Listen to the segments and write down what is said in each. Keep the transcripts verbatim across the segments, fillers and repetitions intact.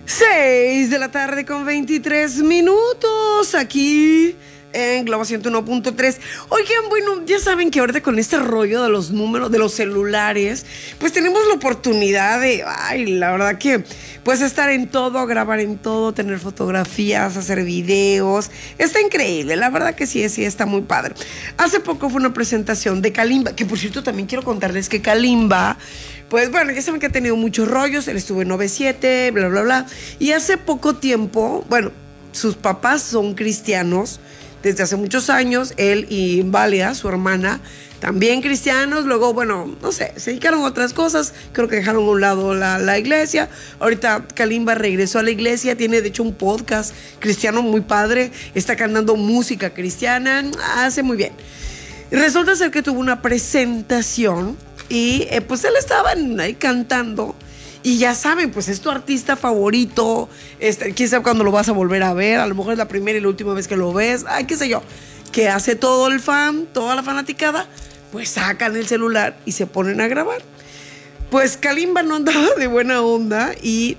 Seis de la tarde con veintitrés minutos aquí en Globo ciento uno punto tres. Oigan, bueno, ya saben que ahorita con este rollo de los números, de los celulares, pues tenemos la oportunidad de, ay, la verdad que, pues estar en todo, grabar en todo, tener fotografías, hacer videos. Está increíble, la verdad que sí, sí, está muy padre. Hace poco fue una presentación de Kalimba, que por cierto también quiero contarles que Kalimba, pues bueno, ya saben que ha tenido muchos rollos, él estuvo en nueve siete, bla, bla, bla. Y hace poco tiempo, bueno, sus papás son cristianos desde hace muchos años, él y Valia, su hermana, también cristianos. Luego, bueno, no sé, se dedicaron a otras cosas, creo que dejaron a un lado la, la iglesia. Ahorita Kalimba regresó a la iglesia, tiene de hecho un podcast cristiano muy padre, está cantando música cristiana, hace muy bien. Resulta ser que tuvo una presentación y eh, pues él estaba ahí cantando. Y ya saben, pues es tu artista favorito, este, quién sabe cuándo lo vas a volver a ver, a lo mejor es la primera y la última vez que lo ves, ay, qué sé yo, que hace todo el fan, toda la fanaticada, pues sacan el celular y se ponen a grabar. Pues Kalimba no andaba de buena onda y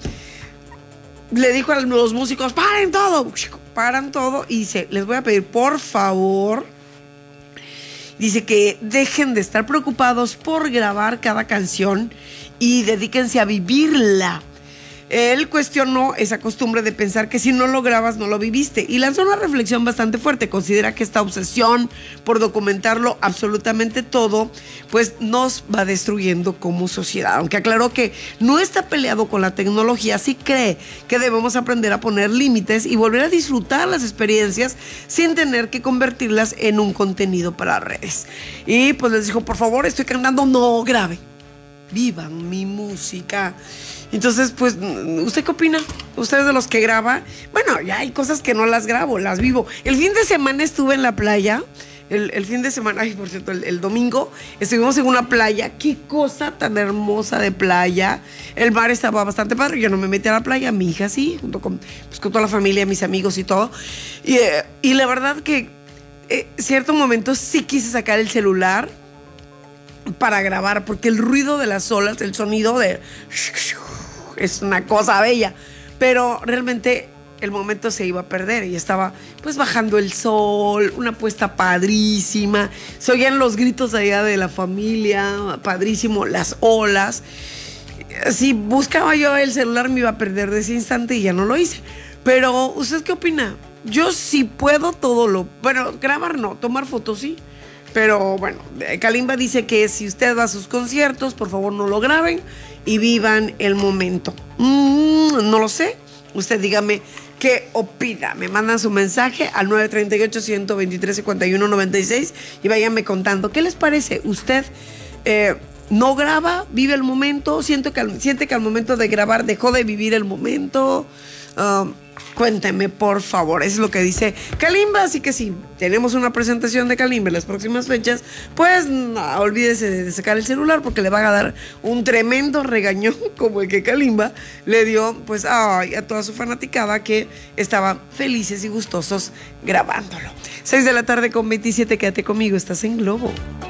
le dijo a los músicos, paren todo, paran todo y dice, les voy a pedir por favor, dice que dejen de estar preocupados por grabar cada canción y dedíquense a vivirla. Él cuestionó esa costumbre de pensar que si no lo grabas no lo viviste y lanzó una reflexión bastante fuerte. Considera que esta obsesión por documentarlo absolutamente todo pues nos va destruyendo como sociedad, aunque aclaró que no está peleado con la tecnología, sí cree que debemos aprender a poner límites y volver a disfrutar las experiencias sin tener que convertirlas en un contenido para redes. Y pues les dijo, por favor, estoy cantando, no grabe, vivan mi música. Entonces, pues, ¿usted qué opina? ¿Usted es de los que graba? Bueno, ya hay cosas que no las grabo, las vivo. El fin de semana estuve en la playa. El, el fin de semana, ay, por cierto, el, el domingo estuvimos en una playa. Qué cosa tan hermosa de playa. El mar estaba bastante padre. Yo no me metí a la playa, mi hija sí, junto con, pues, con toda la familia, mis amigos y todo. Y, eh, y la verdad que eh, cierto momento sí quise sacar el celular para grabar, porque el ruido de las olas, el sonido de... es una cosa bella, pero realmente el momento se iba a perder y estaba pues bajando el sol, una puesta padrísima, se oían los gritos allá de la familia, padrísimo, las olas. Si buscaba yo el celular me iba a perder de ese instante y ya no lo hice. Pero, ¿usted qué opina? Yo sí puedo todo lo... Bueno, grabar no, tomar fotos sí. Pero bueno, Kalimba dice que si usted va a sus conciertos, por favor no lo graben y vivan el momento. Mm, no lo sé. Usted dígame qué opina. Me mandan su mensaje al nueve tres ocho, uno dos tres, cinco uno nueve seis y váyanme contando. ¿Qué les parece? ¿Usted eh, no graba, vive el momento? ¿Siente que, al, siente que al momento de grabar dejó de vivir el momento? Uh, Cuénteme, por favor. Eso es lo que dice Kalimba. Así que si tenemos una presentación de Kalimba en las próximas fechas, pues no, olvídese de sacar el celular porque le van a dar un tremendo regañón como el que Kalimba le dio pues ay, a toda su fanaticada que estaban felices y gustosos grabándolo. seis de la tarde con veintisiete, quédate conmigo, estás en Globo.